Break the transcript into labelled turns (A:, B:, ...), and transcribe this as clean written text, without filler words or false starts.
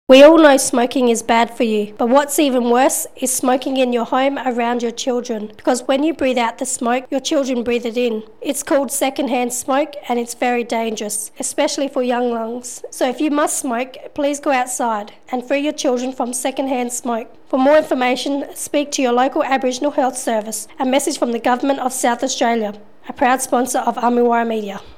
A: We all know smoking is bad for you, but what's even worse is smoking in your home around your children, because when you breathe out the smoke, your children breathe it in. It's called secondhand smoke and it's very dangerous, especially for young lungs. So if you must smoke, please go outside and free your children from secondhand smoke. For more information, speak to your local Aboriginal Health Service. A message from the Government of South Australia, a proud sponsor of Amiwara Media.